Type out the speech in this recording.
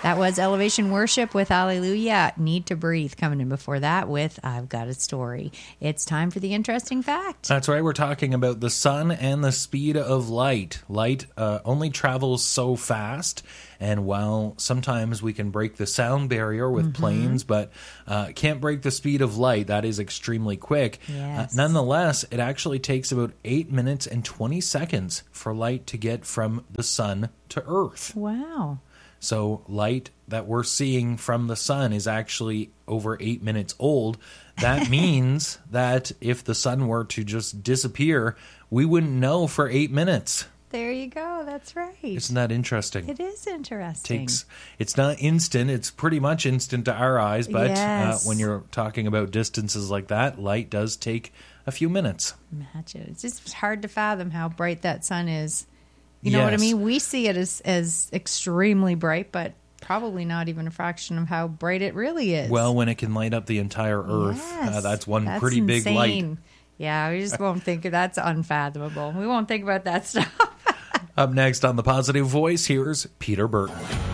That was Elevation Worship with Hallelujah. Need to Breathe coming in before that with I've Got a Story. It's time for the interesting fact. That's right. We're talking about the sun and the speed of light. Light only travels so fast. And while sometimes we can break the sound barrier with planes, but can't break the speed of light, that is extremely quick. Yes. Nonetheless, it actually takes about 8 minutes and 20 seconds for light to get from the sun to Earth. Wow. So light that we're seeing from the sun is actually over 8 minutes old. That means that if the sun were to just disappear, we wouldn't know for 8 minutes. There you go. That's right. Isn't that interesting? It is interesting. It's not instant. It's pretty much instant to our eyes, but Yes. when you're talking about distances like that, light does take a few minutes. Imagine. It's just hard to fathom how bright that sun is. You know what I Yes. mean? We see it as extremely bright, but probably not even a fraction of how bright it really is. Well, when it can light up the entire Earth, Yes. that's pretty big light. insane. Yeah, we just won't think that's unfathomable. We won't think about that stuff. Up next on The Positive Voice, here's Peter Burton.